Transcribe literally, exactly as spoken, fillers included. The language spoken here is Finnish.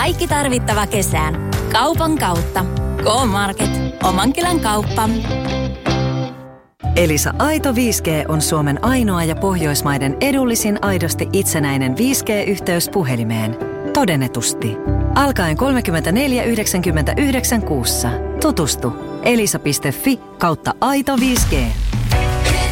Kaikki tarvittava kesään. Kaupan kautta. K-Market. Oman kylän kauppa. Elisa Aito viisi G on Suomen ainoa ja Pohjoismaiden edullisin aidosti itsenäinen viisi G-yhteys puhelimeen. Todennetusti. Alkaen kolmekymmentäneljä yhdeksänkymmentäyhdeksän kuussa. Tutustu elisa piste fi kautta aito viisi G.